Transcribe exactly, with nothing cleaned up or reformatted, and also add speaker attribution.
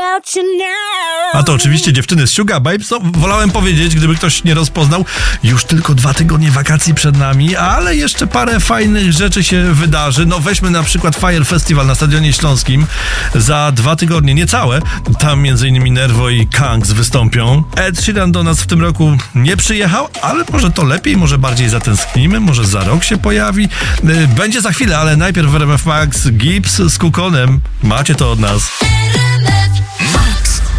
Speaker 1: about you now.
Speaker 2: A to oczywiście dziewczyny z Sugar Babes. No, wolałem powiedzieć, gdyby ktoś nie rozpoznał, już tylko dwa tygodnie wakacji przed nami, ale jeszcze parę fajnych rzeczy się wydarzy. No weźmy na przykład Fire Festival na Stadionie Śląskim za dwa tygodnie, niecałe. Tam między innymi Nervo i Kangs wystąpią. Ed Sheeran do nas w tym roku nie przyjechał, ale może to lepiej, może bardziej zatęsknimy, może za rok się pojawi. Będzie za chwilę, ale najpierw w R M F Max Gibbs z Kukonem. Macie to od nas.